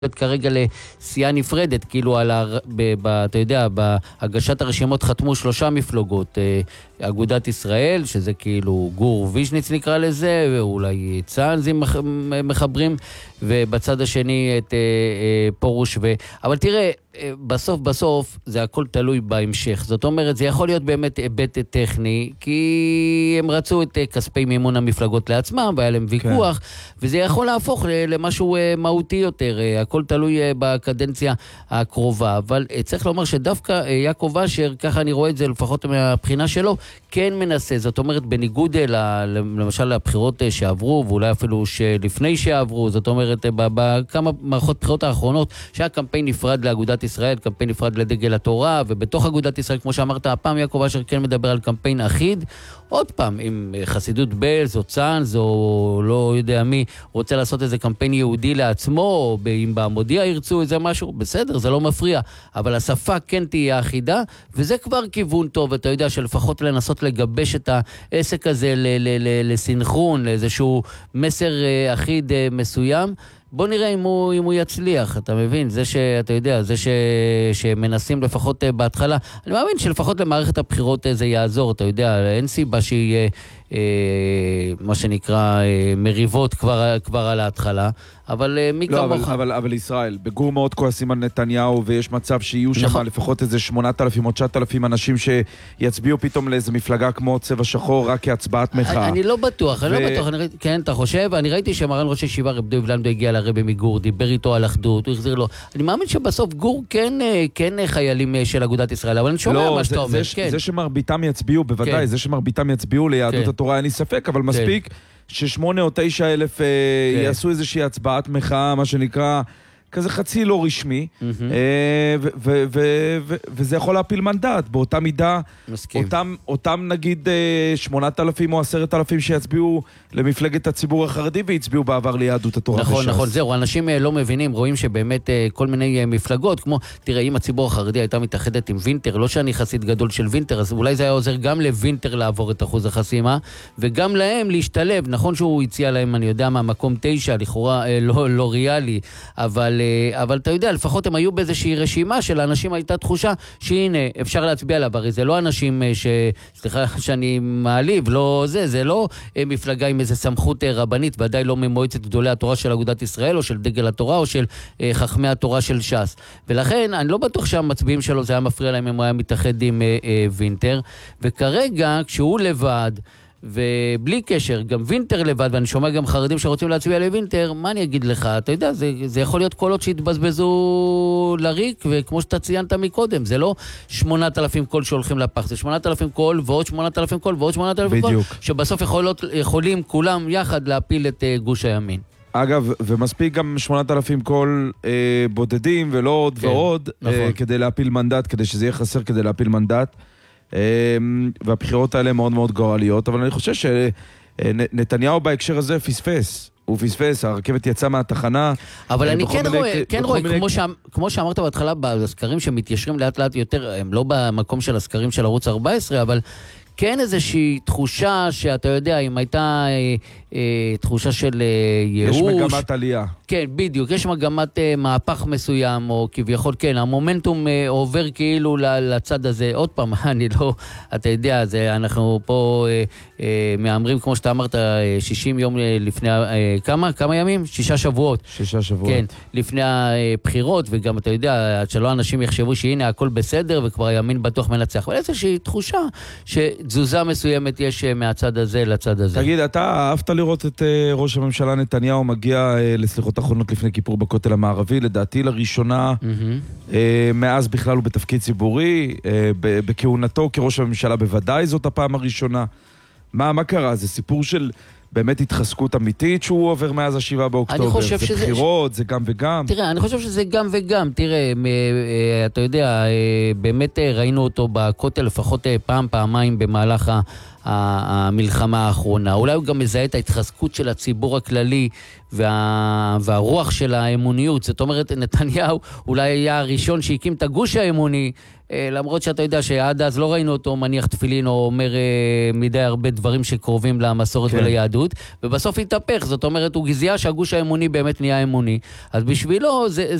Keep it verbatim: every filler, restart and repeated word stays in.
כרגע לסיעה נפרדת, כאילו על ה... ב, ב, אתה יודע, בהגשת הרשימות חתמו שלושה מפלוגות, אגודת ישראל, שזה כאילו גור וישניץ נקרא לזה, ואולי צאנזים מחברים, ובצד השני את פורוש ו... אבל תראה, בסוף בסוף זה הכל תלוי בהמשך. זאת אומרת, זה יכול להיות באמת היבט טכני, כי הם רצו את כספי מימון המפלגות לעצמם, והיה להם ויכוח, כן. וזה יכול להפוך למשהו מהותי יותר. הכל תלוי בקדנציה הקרובה. אבל צריך לומר שדווקא יעקב אשר, ככה אני רואה את זה לפחות מהבחינה שלו, כן מנסה. זאת אומרת, בניגוד למשל לבחירות שעברו, ואולי אפילו שלפני שעברו, זאת אומרת, בכמה מערכות בחירות האחרונות, שהיה קמפיין נפרד לאגודת ישראל, קמפיין נפרד לדגל התורה, ובתוך אגודת ישראל, כמו שאמרת, הפעם יעקב אשר כן מדבר על קמפיין אחיד, עוד פעם, אם חסידות בלז או צאנז, או לא יודע מי, רוצה לעשות איזה קמפיין יהודי לעצמו, או אם בעמודיה ירצו איזה משהו, בסדר, זה לא מפריע, אבל השפה כן תהיה אחידה, וזה כבר כיוון טוב, אתה יודע, שלפחות לנסות לגבש את העסק הזה לסינכרון, לאיזשהו מסר אחיד מסוים, בוא נראה אם הוא, אם הוא יצליח, אתה מבין? זה שאתה יודע, זה ש, שמנסים לפחות בהתחלה, אני מאמין שלפחות למערכת הבחירות זה יעזור, אתה יודע, אין סיבה שיהיה אה, מה שנקרא אה, מריבות כבר, כבר על ההתחלה, אבל אה, מי לא, כמוך... אבל, אבל, אבל ישראל, בגור מאוד כועסים על נתניהו, ויש מצב שיהיו שם נכון. לפחות איזה שמונת אלפים או תשעת אלפים אנשים שיצביעו פתאום לאיזה מפלגה כמו צבע שחור, רק כהצבעת מחאה. אני, אני לא בטוח, ו... אני לא בטוח, אני ראיתי, כן, אתה חושב? אני ראיתי שמרן ראש הישיבה רב דב לנדו הגיע לרבי מגור, דיבר איתו על אחדות, הוא החזיר לו. אני מאמין שבסוף גור כן, כן חיילים של אגודת ישראל, אבל אני שומע לא, מה זה, שאתה אומר. זה, כן. זה שמרביתם יצביעו, בוודאי, כן. זה שמרביתם יצביעו ליהדות כן. התורה, אין לי ספק, אבל מספיק כן. ששמונה או תשע אלף כן. יעשו איזושהי הצבעת מחאה, מה שנקרא, כזה חצי לא רשמי, mm-hmm. ו- ו- ו- ו- וזה יכול להפיל מנדט. באותה מידה, אותם, אותם נגיד שמונת אלפים או עשרת אלפים שיצביעו למפלגת הציבור החרדי והצביעו בעבר ליהדות התורה. נכון, נכון, זהו, אנשים לא מבינים, רואים שבאמת כל מיני מפלגות, כמו, תראה, אם הציבור החרדי הייתה מתאחדת עם וינטר, לא שאני חסיד גדול של וינטר, אז אולי זה היה עוזר גם לוינטר לעבור את אחוז החסימה, וגם להם להשתלב. נכון שהוא הציע להם, אני יודע מה, מקום תשע, לכאורה לא, לא ריאלי, אבל אבל אתה יודע, לפחות הם היו באיזושהי רשימה של האנשים, הייתה תחושה שהנה, אפשר להצביע עליו, הרי זה לא אנשים ש... סליחה שאני מעליב, לא זה, זה לא מפלגה עם איזו סמכות רבנית, ודאי לא ממועצת גדולי התורה של אגודת ישראל, או של דגל התורה, או של חכמי התורה של ש"ס. ולכן, אני לא בטוח שהמצביעים שלו, זה היה מפריע להם אם הוא היה מתאחד עם וינטר, וכרגע, כשהוא לבד, ובלי קשר, גם וינטר לבד, ואני שומע גם חרדים שרוצים להצביע לוינטר, מה אני אגיד לך? אתה יודע, זה, זה יכול להיות קולות שהתבזבזו לריק, וכמו שאתה ציינת מקודם, זה לא שמונת אלפים קול שהולכים לפח, זה שמונת אלפים קול ועוד שמונת אלפים קול ועוד שמונת אלפים קול, שבסוף יכולות, יכולים כולם יחד להפיל את uh, גוש הימין. אגב, ומספיק גם שמונת אלפים קול אה, בודדים ולא עוד כן, ועוד, נכון. אה, כדי להפיל מנדט, כדי שזה יהיה חסר כדי להפיל מנדט. והבחירות האלה מאוד מאוד גורליות, אבל אני חושב שנתניהו בהקשר הזה פספס, הוא פספס, הרכבת יצאה מהתחנה. אבל אני כן רואה, כן רואה, כמו שאמרת בהתחלה, בסקרים שמתיישרים לאט לאט יותר, הם לא במקום של הסקרים של ערוץ ארבע עשרה, אבל כן איזושהי תחושה שאתה יודע, אם הייתה אה, אה, תחושה של אה, ייאוש. יש מגמת עלייה. כן, בדיוק. יש מגמת אה, מהפך מסוים, או כביכול, כן, המומנטום אה, עובר כאילו לצד הזה. עוד פעם, אני לא, אתה יודע, זה, אנחנו פה אה, אה, מאמרים, כמו שאתה אמרת, אה, שישים יום אה, לפני, אה, כמה? כמה ימים? שישה שבועות. שישה שבועות. כן, לפני הבחירות, וגם אתה יודע, שלא אנשים יחשבו שהנה הכל בסדר, וכבר הימין בטוח מנצח. אבל איזושהי תחושה ש... תזוזה מסוימת יש מהצד הזה לצד הזה. תגיד, אתה אהבת לראות את ראש הממשלה נתניהו מגיע לסליחות האחרונות לפני כיפור בכותל המערבי, לדעתי לראשונה, mm-hmm. מאז בכלל הוא בתפקיד ציבורי, בכהונתו כראש הממשלה בוודאי זאת הפעם הראשונה. מה, מה קרה? זה סיפור של באמת התחזקות אמיתית שהוא עובר מאז השבעה באוקטובר. זה שזה... בחירות, זה גם וגם. תראה, אני חושב שזה גם וגם. תראה, אתה יודע, באמת ראינו אותו בכותל לפחות פעם, פעמיים במהלך המלחמה האחרונה. אולי הוא גם מזהה את ההתחזקות של הציבור הכללי וה... והרוח של האמוניות. זאת אומרת, נתניהו אולי היה הראשון שהקים את הגוש האמוני, למרות שאתה יודע שעד אז לא ראינו אותו מניח תפילין או אומר מדי הרבה דברים שקרובים למסורת וליהדות, ובסוף התהפך, זאת אומרת, הוא גזייה שהגוש האמוני באמת נהיה אמוני, אז בשבילו זה